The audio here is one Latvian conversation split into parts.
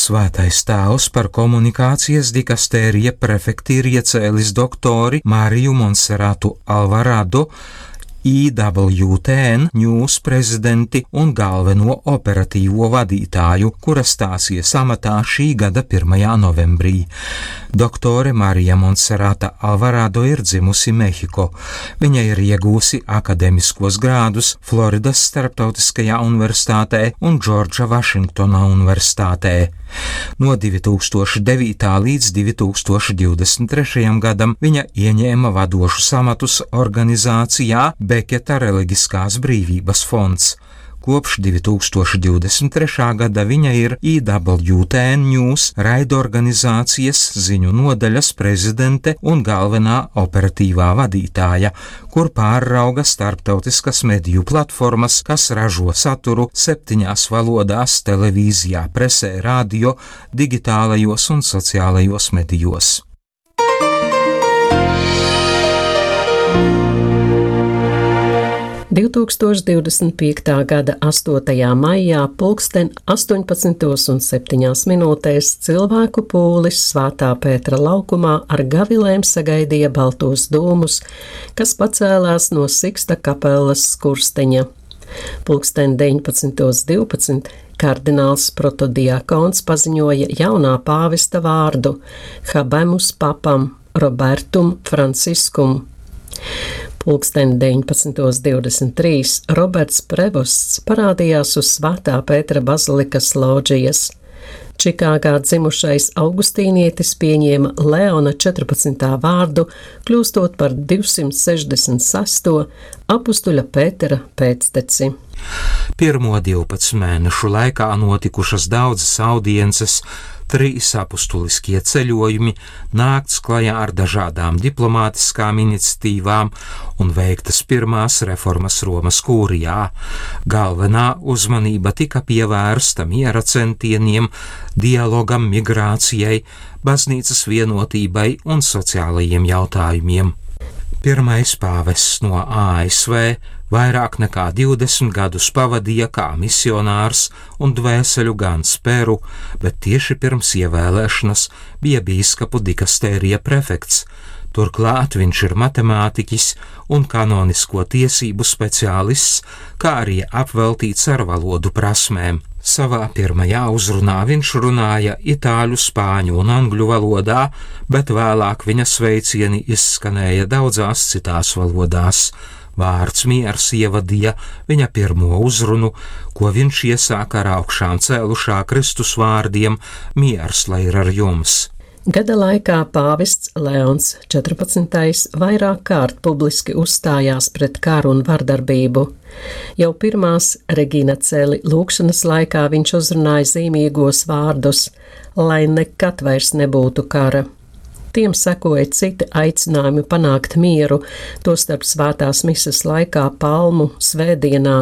Svētais tēvs par komunikācijas dikastērija prefekti ir iecēlis doktori Mariju Monseratu Alvarado, IWTN News prezidenti un galveno operatīvo vadītāju, kura stāsies amatā šī gada 1. novembrī. Doktore Marija Monserata Alvarado ir dzimusi Mehiko. Viņa ir iegūsi akademiskos grādus Floridas Starptautiskajā universitātē un Džordža Vašingtona universitātē. No 2009. līdz 2023. gadam viņa ieņēma vadošus amatus organizācijā Beketa Reliģiskās brīvības fonds. Kopš 2023. gada viņa ir IWTN News raidorganizācijas ziņu nodaļas prezidente un galvenā operatīvā vadītāja, kur pārrauga starptautiskas mediju platformas, kas ražo saturu 7 valodās televīzijā, presē, radio, digitālajos un sociālajos medijos. – 2025. gada 8. maijā pulksten 18:07 cilvēku pūlis Svētā Pētera laukumā ar gavilēm sagaidīja baltos dūmus, kas pacēlās no Siksta kapelas skursteņa. Pulksten 19:12 kardināls protodiakons paziņoja jaunā pāvesta vārdu Habemus papam Robertum Franciskum. Pulksten 19:23 Roberts Prevosts parādījās uz Svētā Pētera bazilikas loģijas. Čikāgā dzimušais augustīnietis pieņēma Leona 14. vārdu, kļūstot par 266. apustuļa Pētera pēcteci. Pirmo 12 mēnešu laikā notikušas daudzas audiences, 3 apustuliskie ceļojumi, nākts klajā ar dažādām diplomātiskām iniciatīvām un veiktas pirmās reformas Romas kūrijā. Galvenā uzmanība tika pievērsta miera centieniem, dialogam, migrācijai, baznīcas vienotībai un sociālajiem jautājumiem. Pirmais pāvests no ASV vairāk nekā 20 gadus pavadīja kā misionārs un dvēseļu gans Peru, bet tieši pirms ievēlēšanas bija bīskapu dikastērija prefekts. Turklāt viņš ir matemātiķis un kanonisko tiesību speciālists, kā arī apveltīts ar valodu prasmēm. Savā pirmajā uzrunā viņš runāja itāļu, spāņu un angļu valodā, bet vēlāk viņa sveicieni izskanēja daudzās citās valodās. Vārds miers ievadīja viņa pirmo uzrunu, ko viņš iesāka ar augšām cēlušā Kristus vārdiem: miers lai ir ar jums. Gada laikā pāvests Leons 14. vairāk kārt publiski uzstājās pret karu un vardarbību. Jau pirmās Regina Celi lūkšanas laikā viņš uzrunāja zīmīgos vārdus, lai nekad vairs nebūtu kara. Tiem sekoja citi aicinājumi panākt mieru, tostarp svētās mises laikā Palmu svētdienā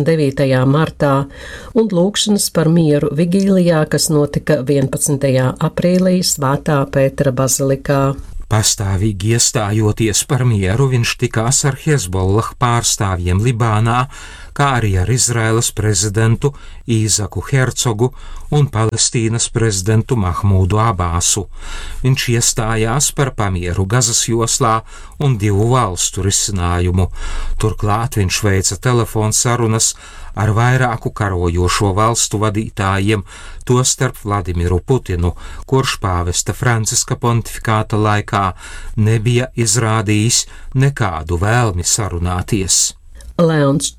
29. martā un lūkšanas par mieru vigīlijā, kas notika 11. aprīlī Svētā Pētera bazilikā. Pastāvīgi iestājoties par mieru, viņš tikās ar Hezbollah pārstāvjiem Libānā, kā arī ar Izraēlas prezidentu Īzaku Hercogu un Palestīnas prezidentu Mahmūdu Abāsu. Viņš iestājās par pamieru Gazas joslā un 2 valstu risinājumu. Turklāt viņš veica telefonsarunas ar vairāku karojošo valstu vadītājiem, tostarp Vladimiru Putinu, kurš pāvesta Franciska pontifikāta laikā nebija izrādījis nekādu vēlmi sarunāties. Leons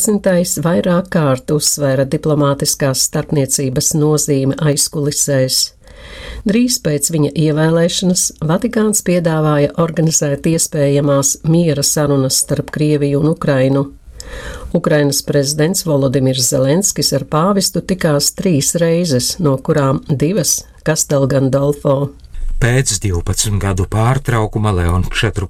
14. vairāk kārt uzsvēra diplomātiskās starpniecības nozīme aizkulisēs. Drīz pēc viņa ievēlēšanas Vatikāns piedāvāja organizēt iespējamās miera sarunas starp Krieviju un Ukrainu. Ukrainas prezidents Volodimirs Zelenskis ar pāvestu tikās 3 reizes, no kurām 2 Kastelgandolfo. Pēc 12 gadu pārtraukuma Leons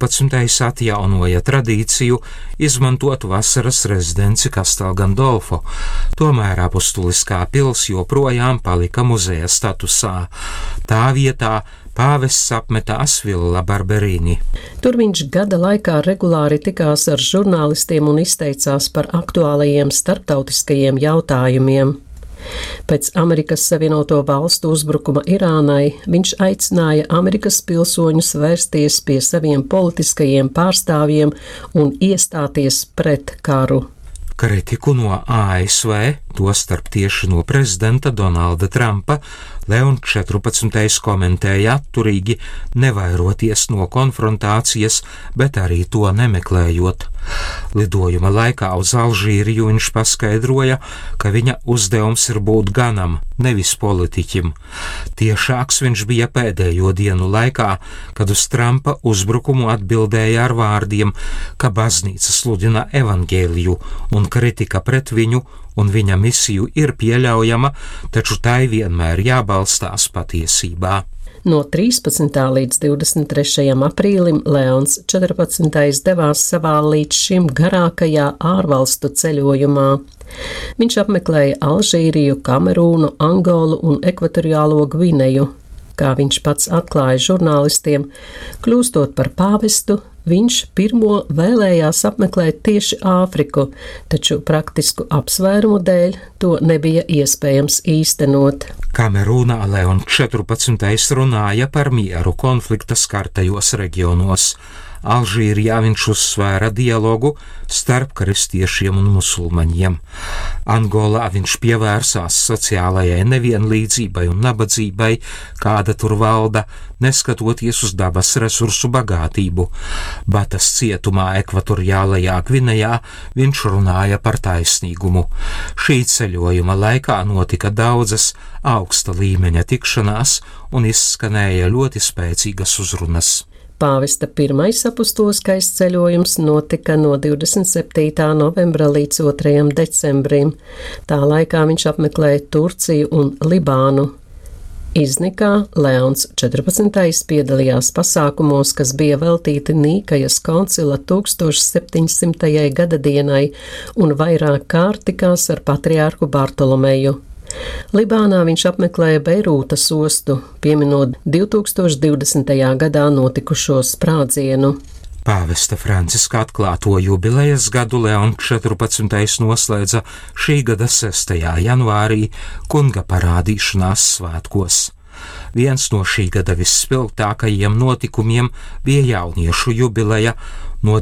14. atjaunoja tradīciju izmantot vasaras rezidenci Kastelgandolfo, tomēr apustuliskā pils joprojām palika muzeja statusā. Tā vietā pāvests apmetās Villa Barberini. Tur viņš gada laikā regulāri tikās ar žurnālistiem un izteicās par aktuālajiem starptautiskajiem jautājumiem. Pēc Amerikas Savienoto Valstu uzbrukuma Irānai viņš aicināja Amerikas pilsoņus vērsties pie saviem politiskajiem pārstāvjiem un iestāties pret karu. Kritiku no ASV, tostarp tieši no prezidenta Donalda Trumpa, Leons 14. komentēja atturīgi, nevairoties no konfrontācijas, bet arī to nemeklējot. Lidojuma laikā uz Alžīriju viņš paskaidroja, ka viņa uzdevums ir būt ganam, nevis politiķim. Tiešāks viņš bija pēdējo dienu laikā, kad uz Trumpa uzbrukumu atbildēja ar vārdiem, ka baznīca sludina evaņģēliju un kritika pret viņu un viņa misiju ir pieļaujama, taču tai vienmēr jābalstās patiesībā. No 13. līdz 23. aprīlim Leons 14. devās savā līdz šim garākajā ārvalstu ceļojumā. Viņš apmeklēja Alžīriju, Kamerūnu, Angolu un Ekvatoriālo Gvineju. Kā viņš pats atklāja žurnālistiem, kļūstot par pāvestu, viņš pirmo vēlējās apmeklēt tieši Āfriku, taču praktisku apsvērumu dēļ to nebija iespējams īstenot. Kamerūnā Leons 14. runāja par mieru konflikta skartajos reģionos. Alžīrijā viņš uzsvēra dialogu starp kristiešiem un musulmaņiem. Angolā viņš pievērsās sociālajai nevienlīdzībai un nabadzībai, kāda tur valda, neskatoties uz dabas resursu bagātību. Batas cietumā Ekvatoriālajā Gvinejā viņš runāja par taisnīgumu. Šī ceļojuma laikā notika daudzas augsta līmeņa tikšanās un izskanēja ļoti spēcīgas uzrunas. Pāvesta pirmais apustuliskais ceļojums notika no 27. novembra līdz 2. decembrim. Tā laikā viņš apmeklēja Turciju un Libānu. Iznikā Leons 14. piedalījās pasākumos, kas bija veltīti Nīkajas koncila 1700. gada dienai un vairāk kārt tikās ar patriārhu Bartolomeju. Libānā viņš apmeklēja Beirūtas ostu, pieminot 2020. gadā notikušo sprādzienu. Pāvesta Franciska atklāto jubilejas gadu Leons 14. noslēdza šī gada 6. janvārī kunga parādīšanās svētkos. Viens no šī gada visspilgtākajiem notikumiem bija jauniešu jubileja no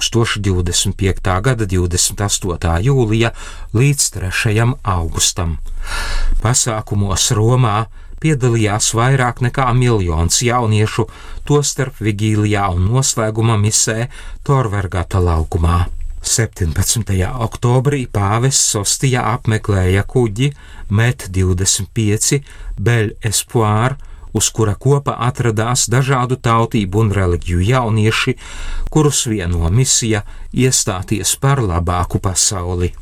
2025. gada 28. jūlija līdz 3. augustam. Pasākumos Romā piedalījās vairāk nekā 1 miljons jauniešu, tostarp vigīlijā un noslēguma misē Torvergata laukumā. 17. oktobrī pāvests Ostijā apmeklēja kuģi Met 25 Belle Espoir, uz kura kopā atradās dažādu tautību un reliģiju jaunieši, kurus vieno misija iestāties par labāku pasauli.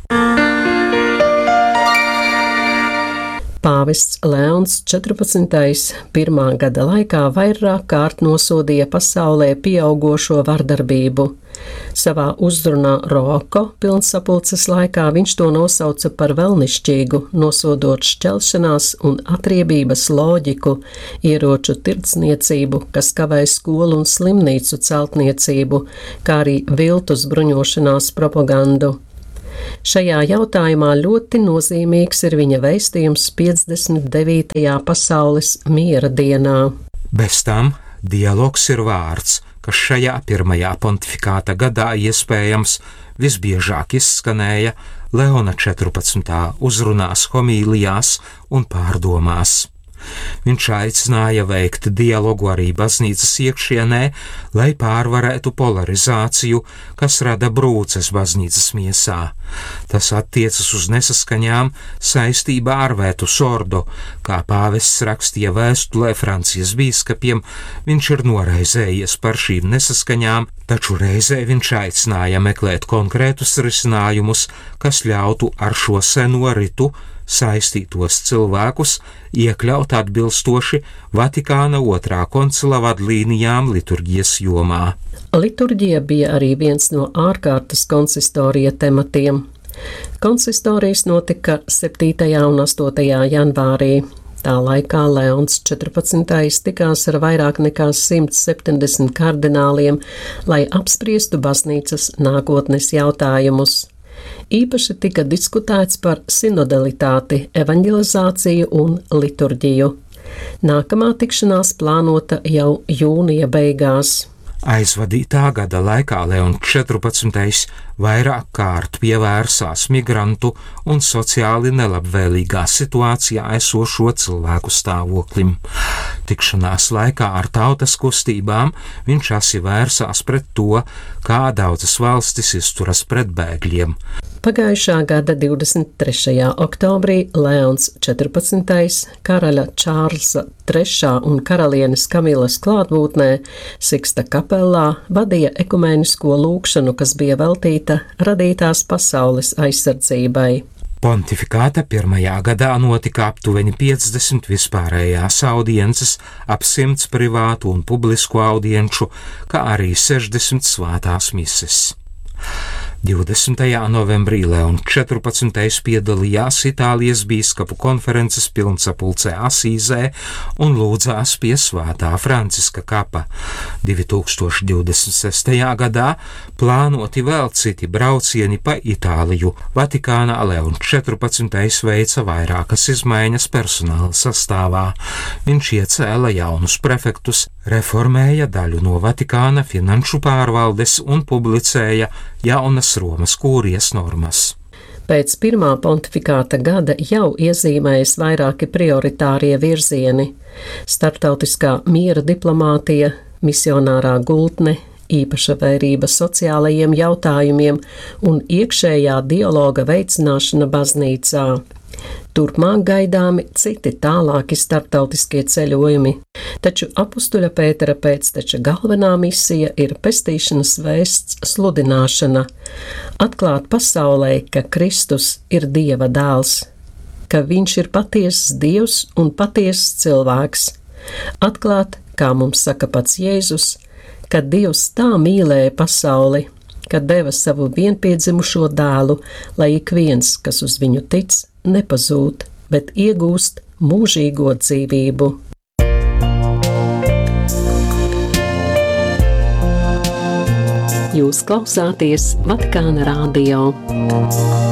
Pāvests Leons 14. pirmā gada laikā vairāk kārt nosodīja pasaulē pieaugošo vardarbību. Savā uzrunā Roko pilnsapulces laikā viņš to nosauca par velnišķīgu, nosodot šķelšanās un atriebības loģiku, ieroču tirdzniecību, kas kavē skolu un slimnīcu celtniecību, kā arī viltus bruņošanās propagandu. Šajā jautājumā ļoti nozīmīgs ir viņa vēstījums 59. pasaules miera dienā. Bez tam dialogs ir vārds, kas šajā pirmajā pontifikāta gadā iespējams visbiežāk izskanēja Leona 14. uzrunās, homīlijās un pārdomās. Viņš aicināja veikt dialogu arī baznīcas iekšienē, lai pārvarētu polarizāciju, kas rada brūces baznīcas miesā. Tas attiecas uz nesaskaņām saistībā ar Vetus ordo, kā pāvests rakstīja vēstulē Francijas bīskapiem, viņš ir noraizējies par šīm nesaskaņām, taču reizē viņš aicināja meklēt konkrētus risinājumus, kas ļautu ar šo seno ritu saistītos cilvēkus iekļaut atbilstoši Vatikāna 2. koncila vadlīnijām liturģijas jomā. Liturģija bija arī viens no ārkārtas konsistorija tematiem. Konsistorijas notika 7. un 8. janvārī. Tā laikā Leons 14. tikās ar vairāk nekā 170 kardināliem, lai apspriestu baznīcas nākotnes jautājumus. īpaši tika diskutēts par sinodalitāti, evaņģelizāciju un liturģiju. Nākamā tikšanās plānota jau jūnija beigās. Aizvadītā gada laikā Leons 14. vairāk kārt pievērsās migrantu un sociāli nelabvēlīgā situācijā esošo cilvēku stāvoklim. Tikšanās laikā ar tautas kustībām viņš asi vērsās pret to, kā daudzas valstis izturas pret bēgļiem. Pagājušā gada 23. oktobrī Leons 14. karaļa Čārlza III un karalienes Kamilas klātbūtnē Siksta kapellā vadīja ekumēnisko lūgšanu, kas bija veltīta radītās pasaules aizsardzībai. Pontifikāta pirmajā gadā notika aptuveni 50 vispārējās audiences, ap 100 privātu un publisku audienču, kā arī 60 svētās mises. 20. novembrī Leons 14. piedalījās Itālijas bīskapu konferences pilnsapulcē Asīzē un lūdzās pie svētā Franciska kapa. 2026. gadā plānoti vēl citi braucieni pa Itāliju. Vatikānā Leons 14. veica vairākas izmaiņas personāla sastāvā. Viņš iecēla jaunus prefektus, reformēja daļu no Vatikāna finanšu pārvaldes un publicēja jaunas Romas kūrijas normas. Pēc pirmā pontifikāta gada jau iezīmējas vairāki prioritārie virzieni - starptautiskā miera diplomātija, misionārā gultne, īpaša vērība sociālajiem jautājumiem un iekšējā dialoga veicināšana baznīcā. Turpmāk gaidāmi citi tālāki starptautiskie ceļojumi, taču apustuļa Pētera pēcteča galvenā misija ir pestīšanas vēsts sludināšana, atklāt pasaulē, ka Kristus ir Dieva dēls, ka viņš ir patiesas Dievs un patiesas cilvēks, atklāt, kā mums saka pats Jēzus, ka Dievs tā mīlēja pasauli, ka deva savu vienpiedzimušo dēlu, lai ik viens, kas uz viņu tic, nepazūd, bet iegūst mūžīgo dzīvību. Jūs klausāties Vatikāna radio.